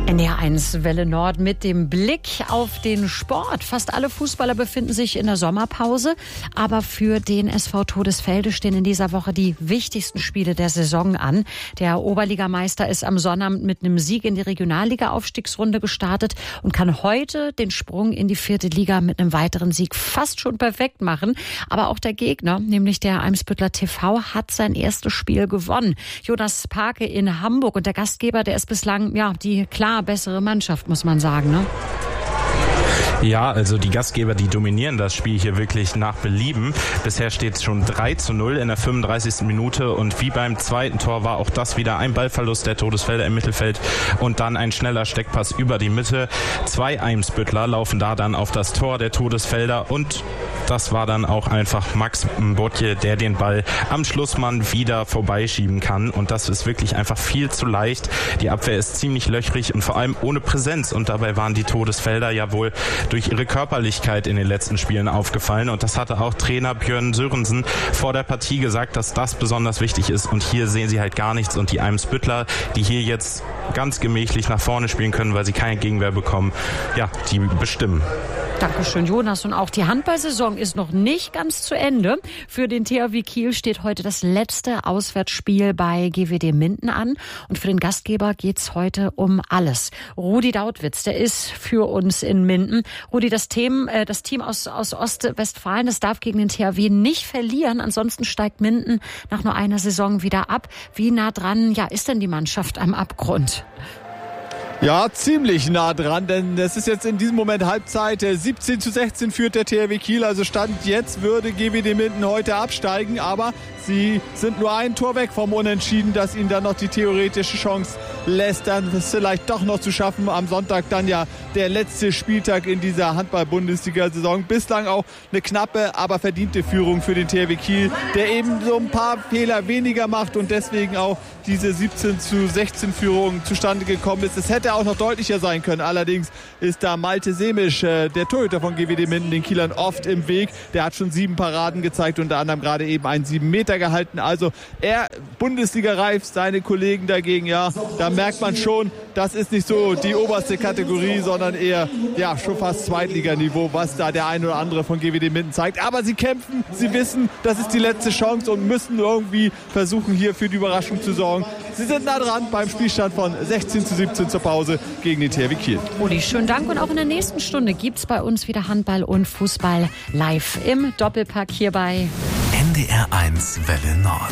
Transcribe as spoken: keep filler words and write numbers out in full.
N D R eins Welle Nord mit dem Blick auf den Sport. Fast alle Fußballer befinden sich in der Sommerpause, aber für den S V Todesfelde stehen in dieser Woche die wichtigsten Spiele der Saison an. Der Oberligameister ist am Sonnabend mit einem Sieg in die Regionalliga-Aufstiegsrunde gestartet und kann heute den Sprung in die vierte Liga mit einem weiteren Sieg fast schon perfekt machen. Aber auch der Gegner, nämlich der Eimsbütteler T V, hat sein erstes Spiel gewonnen. Jonas Parke in Hamburg und der Gastgeber, der ist bislang ja die klar bessere Mannschaft, muss man sagen, ne? Ja, also die Gastgeber, die dominieren das Spiel hier wirklich nach Belieben. Bisher steht es schon drei zu null in der fünfunddreißigsten Minute und wie beim zweiten Tor war auch das wieder ein Ballverlust der Todesfelder im Mittelfeld und dann ein schneller Steckpass über die Mitte. Zwei Eimsbüttler laufen da dann auf das Tor der Todesfelder und das war dann auch einfach Max Mbotje, der den Ball am Schlussmann wieder vorbeischieben kann und das ist wirklich einfach viel zu leicht. Die Abwehr ist ziemlich löchrig und vor allem ohne Präsenz und dabei waren die Todesfelder ja wohl durch ihre Körperlichkeit in den letzten Spielen aufgefallen und das hatte auch Trainer Björn Sörensen vor der Partie gesagt, dass das besonders wichtig ist und hier sehen sie halt gar nichts und die Eimsbüttler, die hier jetzt ganz gemächlich nach vorne spielen können, weil sie keine Gegenwehr bekommen, ja, die bestimmen. Dankeschön, Jonas. Und auch die Handballsaison ist noch nicht ganz zu Ende. Für den T H W Kiel steht heute das letzte Auswärtsspiel bei G W D Minden an. Und für den Gastgeber geht's heute um alles. Rudi Dautwitz, der ist für uns in Minden. Rudi, das Team, äh, das Team aus, aus Ostwestfalen, das darf gegen den T H W nicht verlieren. Ansonsten steigt Minden nach nur einer Saison wieder ab. Wie nah dran, ja, ist denn die Mannschaft am Abgrund? Ja, ziemlich nah dran, denn es ist jetzt in diesem Moment Halbzeit. siebzehn zu sechzehn führt der T H W Kiel. Also Stand jetzt würde G W D Minden heute absteigen, aber sie sind nur ein Tor weg vom Unentschieden, das ihnen dann noch die theoretische Chance lässt, dann es vielleicht doch noch zu schaffen. Am Sonntag dann ja der letzte Spieltag in dieser Handball-Bundesliga-Saison. Bislang auch eine knappe, aber verdiente Führung für den T H W Kiel, der eben so ein paar Fehler weniger macht und deswegen auch diese siebzehn zu sechzehn Führung zustande gekommen ist. Es hätte auch noch deutlicher sein können. Allerdings ist da Malte Semisch, äh, der Torhüter von G W D Minden, den Kielern oft im Weg. Der hat schon sieben Paraden gezeigt, unter anderem gerade eben einen sieben Meter gehalten. Also er Bundesliga-reif, seine Kollegen dagegen, ja, da merkt man schon, das ist nicht so die oberste Kategorie, sondern eher ja schon fast Zweitliganiveau, was da der ein oder andere von G W D Minden zeigt. Aber sie kämpfen, sie wissen, das ist die letzte Chance und müssen irgendwie versuchen, hier für die Überraschung zu sorgen. Sie sind nah dran beim Spielstand von sechzehn zu siebzehn zur Pause gegen den T H W Kiel. Rudi, schönen Dank und auch in der nächsten Stunde gibt's bei uns wieder Handball und Fußball live im Doppelpack hier bei N D R eins Welle Nord.